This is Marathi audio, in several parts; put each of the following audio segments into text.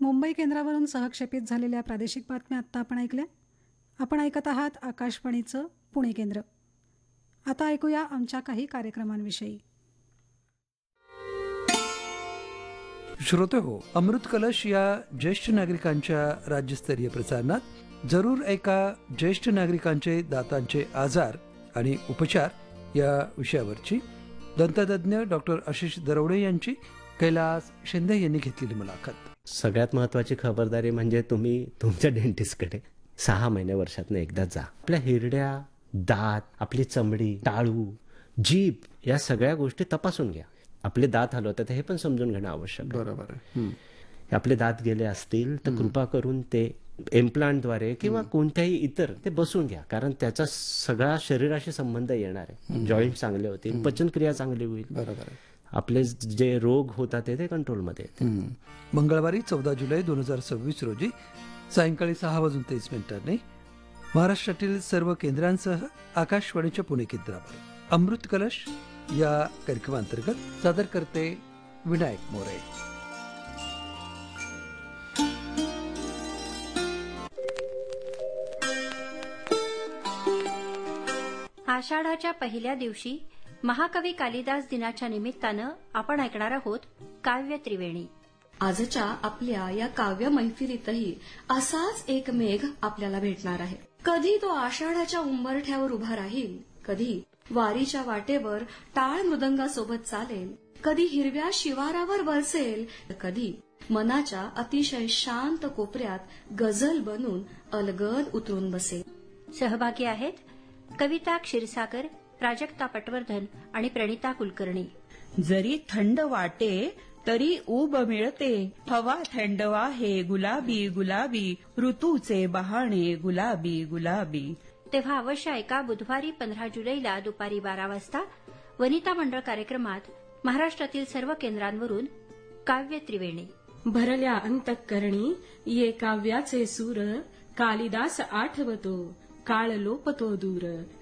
मुंबई केंद्रावरून सहक्षेपित झालेल्या प्रादेशिक बातम्या आत्ता आपण ऐकल्या. आपण ऐकत आहात आकाशवाणीचं पुणे केंद्र. आता ऐकूया आमच्या काही कार्यक्रमांविषयी. श्रोतेहो, अमृत कलश या ज्येष्ठ नागरिकांच्या राज्यस्तरीय प्रसारणात जरूर ऐका ज्येष्ठ नागरिकांचे दातांचे आजार आणि उपचार या विषयावरची दंततज्ञ डॉक्टर आशिष दरवडे यांची कैलास शिंदे यांनी घेतलेली मुलाखत. सगळ्यात महत्त्वाची खबरदारी म्हणजे तुम्ही तुमच्या डेंटिस्टकडे 6 महिन्या वर्षातनं एकदा जा. आपल्या हिरड्या, दात, आपली चमडी, टाळू, जीभ या सगळ्या गोष्टी तपासून घ्या. आपले दात हलवतात हे पण समजून घेणं आवश्यक आहे. बरोबर आहे. आपले दात गेले असतील तर कृपा करून ते इम्प्लांटद्वारे किंवा कोणत्याही इतर ते बसून घ्या, कारण त्याचा सगळा शरीराशी संबंध येणार आहे. जॉईंट चांगले होतील, पचनक्रिया चांगली होईल, बरोबर आहे. आपले जे रोग होतात ते कंट्रोलमध्ये येतील. मंगळवारी 14 जुलै 2026 रोजी सायंकाळी 6:30 महाराष्ट्रातील सर्व केंद्रांसह आकाशवाणीच्या पुणे केंद्रावर अमृत कलश या कार्यक्रमांतर्गत सादर करते विनायक मोरे. आषाढाच्या पहिल्या दिवशी महाकवी कालिदास दिनाच्या निमित्तानं आपण ऐकणार आहोत काव्य त्रिवेणी. आजच्या आपल्या या काव्य मैफिलीतही असाच एक मेघ आपल्याला भेटणार आहे. कधी तो आषाढाच्या उंबरठ्यावर उभा राहील, कधी वारीच्या वाटेवर टाळ मृदंगासोबत चालेल, कधी हिरव्या शिवारावर बरसेल, कधी मनाच्या अतिशय शांत कोपऱ्यात गझल बनून अलगद उतरून बसेल. सहभागी आहेत कविता क्षीरसागर, प्राजक्ता पटवर्धन आणि प्रणिता कुलकर्णी. जरी थंड वाटे तरी ऊब मिळते, हवा थंडवा हे गुलाबी गुलाबी, ऋतूचे बहाणे गुलाबी गुलाबी. तेव्हा अवश्य ऐका बुधवारी 15 जुलैला दुपारी 12 वाजता वनिता मंडळ कार्यक्रमात महाराष्ट्रातील सर्व केंद्रांवरून काव्य त्रिवेणी. भरल्या अंतःकरणी ये काव्याचे सूर, कालिदास आठवतो काळ लोपतो दूर.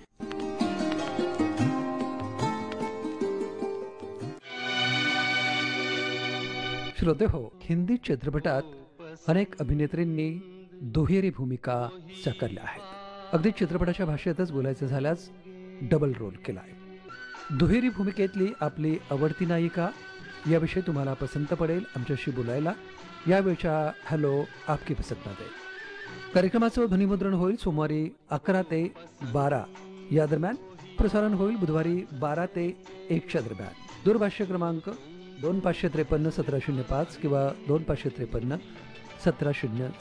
श्रोते हो, हिंदी चित्रपटात अनेक अभिनेत्रींनी दुहेरी भूमिका साकारल्या आहेत. अगदी चित्रपटाच्या भाषेतच बोलायचं झाल्यास डबल रोल केलाय. दुहेरी भूमिकेतली आपली आवडती नायिका याविषयी तुम्हाला पसंत पडेल आमच्याशी बोलायला यावेळच्या हॅलो आपकी पसंतमध्ये. कार्यक्रमाचं ध्वनिमुद्रण होईल सोमवारी 11 ते 12 या दरम्यान. प्रसारण होईल बुधवारी 12 ते 1 दरम्यान. दूरभाष्य क्रमांक 2553 1705 किंवा 2553 1706